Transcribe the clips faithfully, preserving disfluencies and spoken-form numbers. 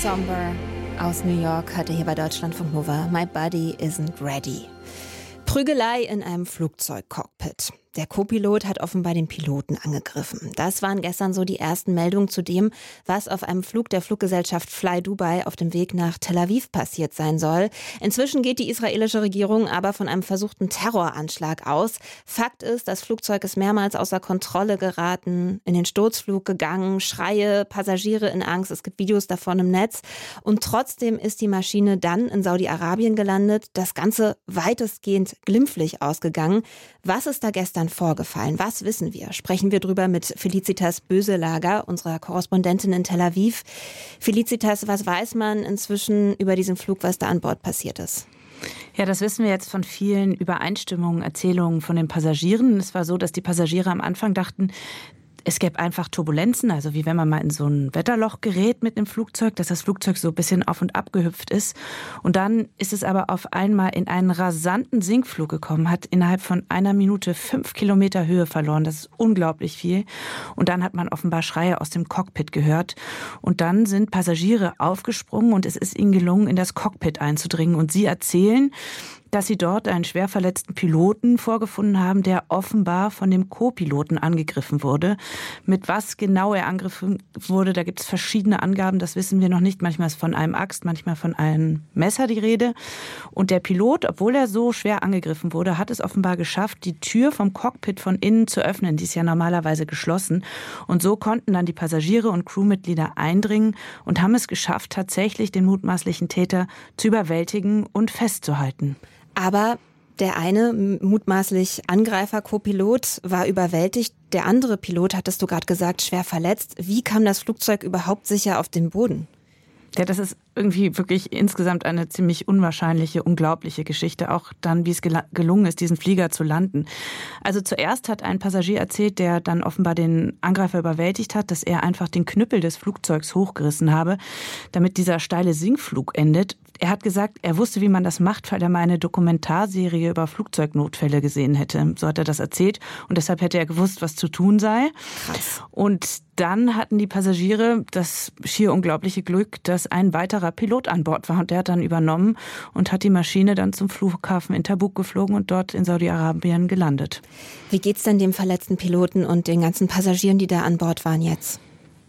Somber aus New York hatte hier bei Deutschlandfunk Nova My Body Isn't Ready. Prügelei in einem Flugzeugcockpit. Der Co-Pilot hat offenbar den Piloten angegriffen. Das waren gestern so die ersten Meldungen zu dem, was auf einem Flug der Fluggesellschaft Fly Dubai auf dem Weg nach Tel Aviv passiert sein soll. Inzwischen geht die israelische Regierung aber von einem versuchten Terroranschlag aus. Fakt ist, das Flugzeug ist mehrmals außer Kontrolle geraten, in den Sturzflug gegangen, Schreie, Passagiere in Angst. Es gibt Videos davon im Netz. Und trotzdem ist die Maschine dann in Saudi-Arabien gelandet. Das Ganze weitestgehend glimpflich ausgegangen. Was ist da gestern vorgefallen? Was wissen wir? Sprechen wir drüber mit Felicitas Böselager, unserer Korrespondentin in Tel Aviv. Felicitas, was weiß man inzwischen über diesen Flug, was da an Bord passiert ist? Ja, das wissen wir jetzt von vielen Übereinstimmungen, Erzählungen von den Passagieren. Es war so, dass die Passagiere am Anfang dachten, es gäbe einfach Turbulenzen, also wie wenn man mal in so ein Wetterloch gerät mit einem Flugzeug, dass das Flugzeug so ein bisschen auf und ab gehüpft ist. Und dann ist es aber auf einmal in einen rasanten Sinkflug gekommen, hat innerhalb von einer Minute fünf Kilometer Höhe verloren. Das ist unglaublich viel. Und dann hat man offenbar Schreie aus dem Cockpit gehört. Und dann sind Passagiere aufgesprungen und es ist ihnen gelungen, in das Cockpit einzudringen. Und sie erzählen, dass sie dort einen schwer verletzten Piloten vorgefunden haben, der offenbar von dem Co-Piloten angegriffen wurde. Mit was genau er angegriffen wurde, da gibt es verschiedene Angaben, das wissen wir noch nicht. Manchmal ist von einem Axt, manchmal von einem Messer die Rede. Und der Pilot, obwohl er so schwer angegriffen wurde, hat es offenbar geschafft, die Tür vom Cockpit von innen zu öffnen. Die ist ja normalerweise geschlossen. Und so konnten dann die Passagiere und Crewmitglieder eindringen und haben es geschafft, tatsächlich den mutmaßlichen Täter zu überwältigen und festzuhalten. Aber der eine mutmaßlich Angreifer-Co-Pilot war überwältigt. Der andere Pilot, hattest du gerade gesagt, schwer verletzt. Wie kam das Flugzeug überhaupt sicher auf den Boden? Ja, das ist irgendwie wirklich insgesamt eine ziemlich unwahrscheinliche, unglaubliche Geschichte. Auch dann, wie es gel- gelungen ist, diesen Flieger zu landen. Also zuerst hat ein Passagier erzählt, der dann offenbar den Angreifer überwältigt hat, dass er einfach den Knüppel des Flugzeugs hochgerissen habe, damit dieser steile Sinkflug endet. Er hat gesagt, er wusste, wie man das macht, weil er mal eine Dokumentarserie über Flugzeugnotfälle gesehen hätte. So hat er das erzählt. Und deshalb hätte er gewusst, was zu tun sei. Krass. Und dann hatten die Passagiere das schier unglaubliche Glück, dass ein weiterer Pilot an Bord war. Und der hat dann übernommen und hat die Maschine dann zum Flughafen in Tabuk geflogen und dort in Saudi-Arabien gelandet. Wie geht's denn dem verletzten Piloten und den ganzen Passagieren, die da an Bord waren jetzt?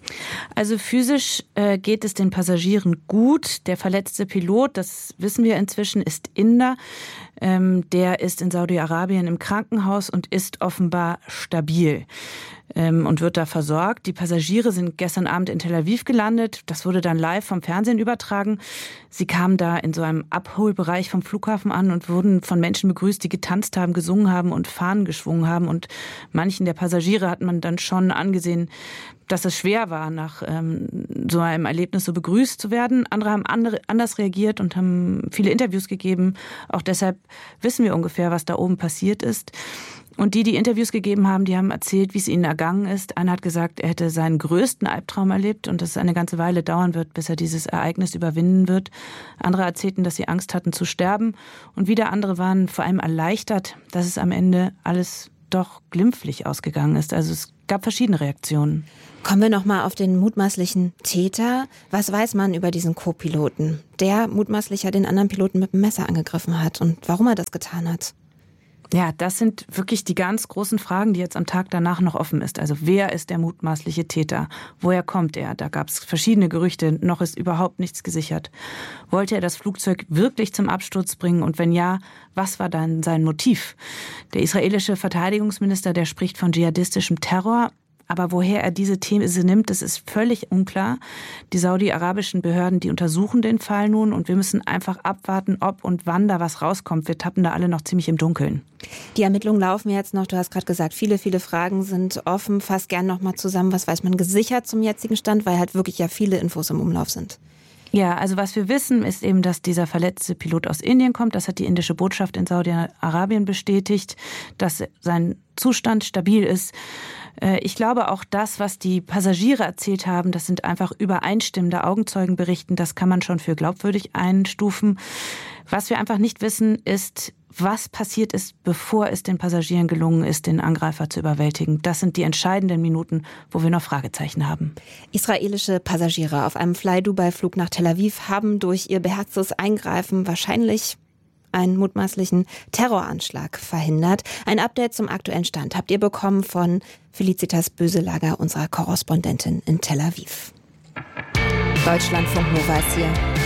Also physisch äh, geht es den Passagieren gut. Der verletzte Pilot, das wissen wir inzwischen, ist Inder. Ähm, der ist in Saudi-Arabien im Krankenhaus und ist offenbar stabil ähm, und wird da versorgt. Die Passagiere sind gestern Abend in Tel Aviv gelandet. Das wurde dann live vom Fernsehen übertragen. Sie kamen da in so einem Abholbereich vom Flughafen an und wurden von Menschen begrüßt, die getanzt haben, gesungen haben und Fahnen geschwungen haben. Und manchen der Passagiere hat man dann schon angesehen, dass es schwer war, nach ähm, so einem Erlebnis so begrüßt zu werden. Andere haben andere, anders reagiert und haben viele Interviews gegeben. Auch deshalb wissen wir ungefähr, was da oben passiert ist. Und die, die Interviews gegeben haben, die haben erzählt, wie es ihnen ergangen ist. Einer hat gesagt, er hätte seinen größten Albtraum erlebt und dass es eine ganze Weile dauern wird, bis er dieses Ereignis überwinden wird. Andere erzählten, dass sie Angst hatten zu sterben. Und wieder andere waren vor allem erleichtert, dass es am Ende alles doch glimpflich ausgegangen ist. Also es gab verschiedene Reaktionen. Kommen wir noch mal auf den mutmaßlichen Täter. Was weiß man über diesen Co-Piloten, der mutmaßlich ja den anderen Piloten mit dem Messer angegriffen hat und warum er das getan hat? Ja, das sind wirklich die ganz großen Fragen, die jetzt am Tag danach noch offen ist. Also wer ist der mutmaßliche Täter? Woher kommt er? Da gab es verschiedene Gerüchte, noch ist überhaupt nichts gesichert. Wollte er das Flugzeug wirklich zum Absturz bringen? Und wenn ja, was war dann sein Motiv? Der israelische Verteidigungsminister, der spricht von dschihadistischem Terror. Aber woher er diese These nimmt, das ist völlig unklar. Die saudi-arabischen Behörden, die untersuchen den Fall nun und wir müssen einfach abwarten, ob und wann da was rauskommt. Wir tappen da alle noch ziemlich im Dunkeln. Die Ermittlungen laufen jetzt noch. Du hast gerade gesagt, viele, viele Fragen sind offen. Fass gern noch mal zusammen. Was weiß man gesichert zum jetzigen Stand, weil halt wirklich ja viele Infos im Umlauf sind. Ja, also was wir wissen, ist eben, dass dieser verletzte Pilot aus Indien kommt. Das hat die indische Botschaft in Saudi-Arabien bestätigt, dass sein Zustand stabil ist. Ich glaube auch das, was die Passagiere erzählt haben, das sind einfach übereinstimmende Augenzeugenberichten. Das kann man schon für glaubwürdig einstufen. Was wir einfach nicht wissen, ist, was passiert ist, bevor es den Passagieren gelungen ist, den Angreifer zu überwältigen. Das sind die entscheidenden Minuten, wo wir noch Fragezeichen haben. Israelische Passagiere auf einem Fly-Dubai-Flug nach Tel Aviv haben durch ihr beherztes Eingreifen wahrscheinlich einen mutmaßlichen Terroranschlag verhindert. Ein Update zum aktuellen Stand habt ihr bekommen von Felicitas Böselager, unserer Korrespondentin in Tel Aviv. Deutschlandfunk Nova ist hier.